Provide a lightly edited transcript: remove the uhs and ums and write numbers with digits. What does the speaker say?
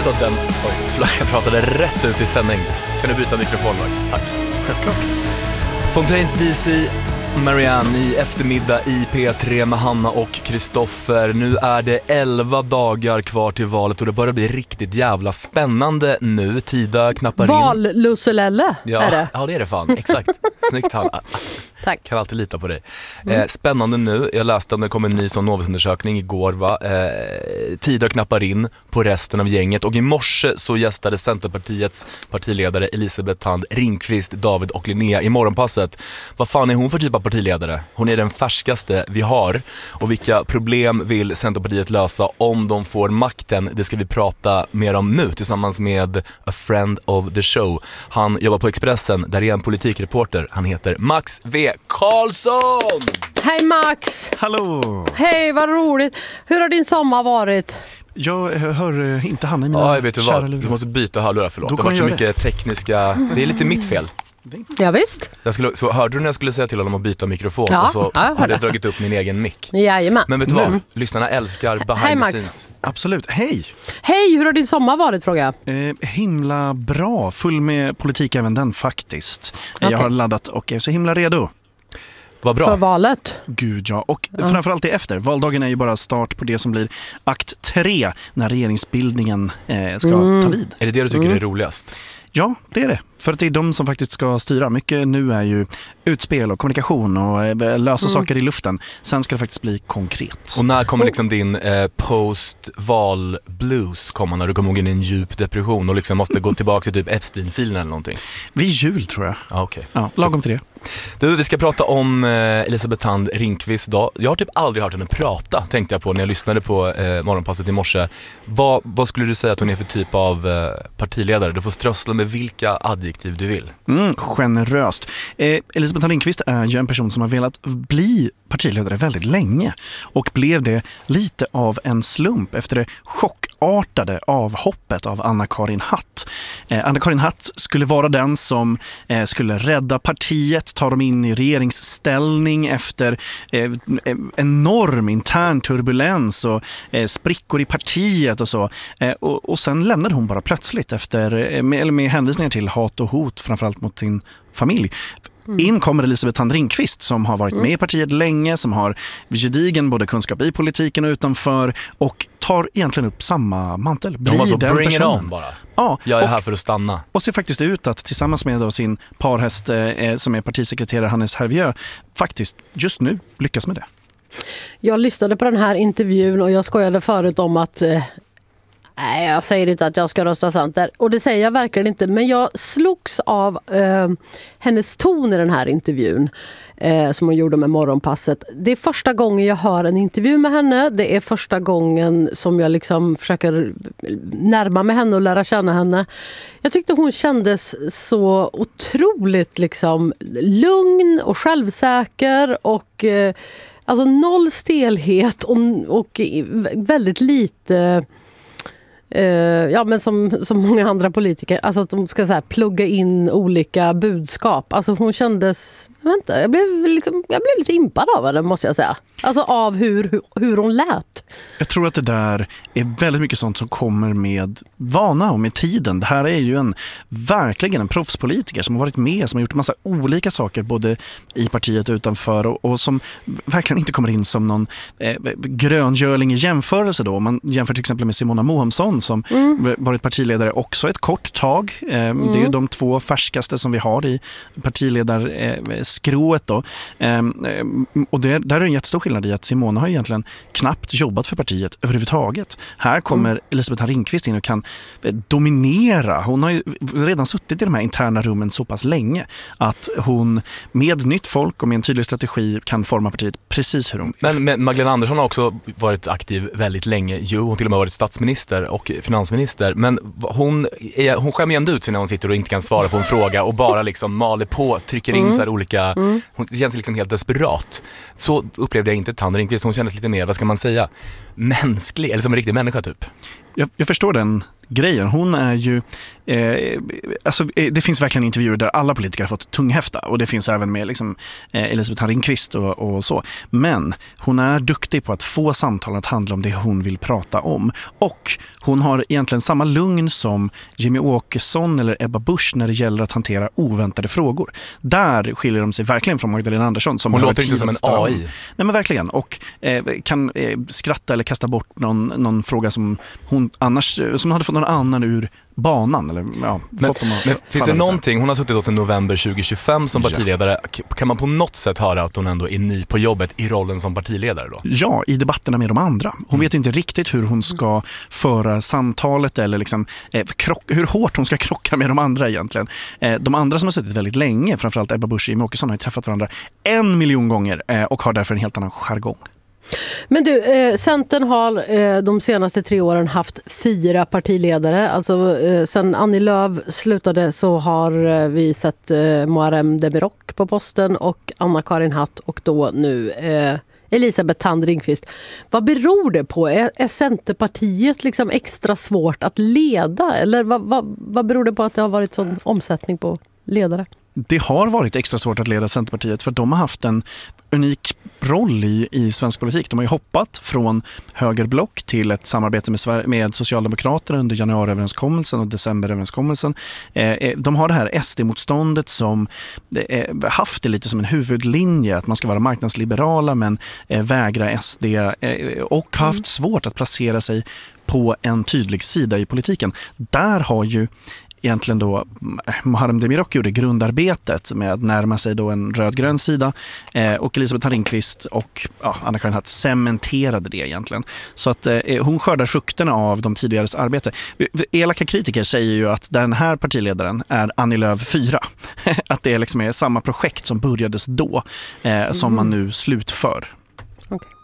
hörde då den... Oj, förlåt, jag pratade rätt ut i sändning. Kan du byta mikrofon, Max? Tack. Självklart. Fontaines DC, Marianne i eftermiddag i P3 med Hanna och Kristoffer. Nu är det 11 dagar kvar till valet och det börjar bli riktigt jävla spännande nu. Tida knappar in. Vallusselelle är det. Ja, det är det fan. Exakt. Snyggt, Hanna. Tack. Kan alltid lita på dig. Spännande nu. Jag läste att det kom en ny sån Novusundersökning igår, va? Tida knappar in på resten av gänget. Och i morse så gästade Centerpartiets partiledare Elisabeth Thand Ringqvist, David och Linnea i Morgonpasset. Vad fan är hon för typ av partiledare? Hon är den färskaste vi har. Och vilka problem vill Centerpartiet lösa om de får makten? Det ska vi prata mer om nu tillsammans med a friend of the show. Han jobbar på Expressen, där är en politikreporter. Han heter Max V. Karlsson! Hej Max! Hallå! Hej, vad roligt! Hur har din sommar varit? Jag hör inte Hanna i mina Ja, jag vet du kära vad. lurar. Du måste byta hörlurar, förlåt. Då Det var kan så jag mycket tekniska... Det är lite mitt fel. Ja, visst. Så hörde du när jag skulle säga till honom att byta mikrofon? Ja, och så ja, jag hade jag dragit upp min egen mick. Jajamän. Men vet du vad? Lyssnarna älskar Hej, behind the Max. scenes. Absolut. Hej! Hej, hur har din sommar varit, fråga? Himla bra. Full med politik även den faktiskt. Jag har laddat och är så himla redo. Vad bra. För valet. Gud ja, och framförallt det efter. Valdagen är ju bara start på det som blir akt 3 när regeringsbildningen ska ta vid. Är det det du tycker är roligast? Ja, det är det. För att det är de som faktiskt ska styra. Mycket nu är ju utspel och kommunikation och lösa saker i luften. Sen ska det faktiskt bli konkret. Och när kommer liksom din post-val-blues komma, när du kommer in i en djup depression och liksom måste gå tillbaka till typ Epstein-filen eller någonting? Vid jul tror jag. Ja, okej. Ja, lagom till det. Du, vi ska prata om Elisabeth Thand Ringqvist idag. Jag har typ aldrig hört henne prata, tänkte jag på när jag lyssnade på Morgonpasset i morse. Vad skulle du säga att hon är för typ av partiledare? Du får strössla med vilka adjektiv du vill. Generöst. Elisabeth Thand Ringqvist är ju en person som har velat bli partiledare väldigt länge och blev det lite av en slump efter det chockartade avhoppet av Anna-Karin Hatt. Anna-Karin Hatt skulle vara den som skulle rädda partiet, ta dem in i regeringsställning efter enorm intern turbulens och sprickor i partiet och så. Och sen lämnade hon bara plötsligt med hänvisningar till hat och hot, framförallt mot sin familj. In kommer Elisabeth Thand Ringqvist som har varit med i partiet länge, som har gedigen både kunskap i politiken och utanför och tar egentligen upp samma mantel. Hon var så bring it on bara. Ja, jag är här för att stanna. Och ser faktiskt ut att tillsammans med sin parhäst som är partisekreterare Hannes Hervieux faktiskt just nu lyckas med det. Jag lyssnade på den här intervjun och jag skojade förut om att... Nej, jag säger inte att jag ska rösta Center. Och det säger jag verkligen inte. Men jag slogs av hennes ton i den här intervjun som hon gjorde med Morgonpasset. Det är första gången jag hör en intervju med henne. Det är första gången som jag liksom försöker närma mig henne och lära känna henne. Jag tyckte hon kändes så otroligt liksom lugn och självsäker och alltså noll stelhet och väldigt lite... ja, men som många andra politiker, alltså att de ska så här plugga in olika budskap. Alltså hon kändes, jag blev lite impad av henne, måste jag säga. Alltså av hur hon lät. Jag tror att det där är väldigt mycket sånt som kommer med vana och med tiden. Det här är ju verkligen en proffspolitiker som har varit med, som har gjort en massa olika saker både i partiet och utanför och som verkligen inte kommer in som någon gröngörling i jämförelse då. Om man jämför till exempel med Simona Mohamsson som varit partiledare också ett kort tag. Det är de två färskaste som vi har i partiledarskrået då. Och där är en jättestor skillnad i att Simona har egentligen knappt jobbat för partiet överhuvudtaget. Här kommer Elisabeth Thand Ringqvist in och kan dominera. Hon har ju redan suttit i de här interna rummen så pass länge att hon med nytt folk och med en tydlig strategi kan forma partiet precis hur hon vill. Men Magdalena Andersson har också varit aktiv väldigt länge. Jo, hon till och med varit statsminister och finansminister. Men hon skämmer ändå ut sig när hon sitter och inte kan svara på en fråga och bara liksom maler på, trycker in så här olika... Hon känns liksom helt desperat. Så upplevde jag inte Thand Ringqvist. Hon kändes lite mer, vad ska man säga, mänsklig, eller som en riktig människa typ. Jag förstår den grejen. Hon är ju... det finns verkligen intervjuer där alla politiker har fått tunghäfta. Och det finns även med liksom, Elisabeth Ringqvist och så. Men hon är duktig på att få samtalen att handla om det hon vill prata om. Och hon har egentligen samma lugn som Jimmy Åkesson eller Ebba Busch när det gäller att hantera oväntade frågor. Där skiljer de sig verkligen från Magdalena Andersson. Som hon låter inte som en AI. Nej, men verkligen. Och kan skratta eller kasta bort någon fråga som hon hade fått någon annan ur banan. Eller, men finns det någonting, hon har suttit då sedan november 2025 som partiledare. Kan man på något sätt höra att hon ändå är ny på jobbet i rollen som partiledare då? Ja, i debatterna med de andra. Hon vet inte riktigt hur hon ska föra samtalet eller liksom, hur hårt hon ska krocka med de andra egentligen. De andra som har suttit väldigt länge, framförallt Ebba Busch och Jimmie Åkesson, har ju träffat varandra 1 miljon gånger och har därför en helt annan jargong. Men du, Centern har de senaste 3 åren haft 4 partiledare. Alltså sen Annie Lööf slutade så har vi sett Muharrem Demirok på posten och Anna-Karin Hatt och då nu Elisabeth Thand Ringqvist. Vad beror det på? Är Centerpartiet liksom extra svårt att leda? Eller vad beror det på att det har varit sån omsättning på ledare? Det har varit extra svårt att leda Centerpartiet för de har haft en unik roll i svensk politik. De har ju hoppat från högerblock till ett samarbete med Socialdemokraterna under januariöverenskommelsen och decemberöverenskommelsen. De har det här SD-motståndet som haft det lite som en huvudlinje, att man ska vara marknadsliberala men vägra SD och haft svårt att placera sig på en tydlig sida i politiken. Där har ju egentligen då Muharrem Demirok gjorde grundarbetet med att närma sig då en rödgrön sida och Elisabeth Ringqvist och Anna-Karin Hatt cementerade det egentligen. Så att hon skördar frukterna av de tidigares arbete. Elaka kritiker säger ju att den här partiledaren är Annie Lööf 4. Att det liksom är samma projekt som börjades då som man nu slutför. Okay.